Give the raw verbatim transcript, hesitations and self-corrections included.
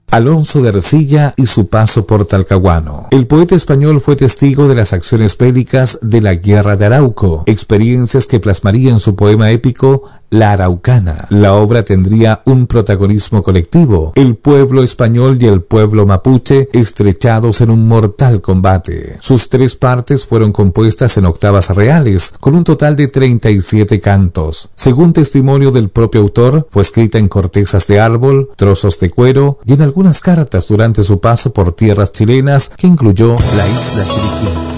Alonso de Ercilla y su paso por Talcahuano. El poeta español fue testigo de las acciones bélicas de la Guerra de Arauco, experiencias que plasmaría en su poema épico La Araucana. La obra tendría un protagonismo colectivo, el pueblo español y el pueblo mapuche estrechados en un mortal combate. Sus tres partes fueron compuestas en octavas reales, con un total de treinta y siete cantos. Según testimonio del propio autor, fue escrita en cortezas de árbol, trozos de cuero y en algunas cartas durante su paso por tierras chilenas que incluyó la isla Chiriquí.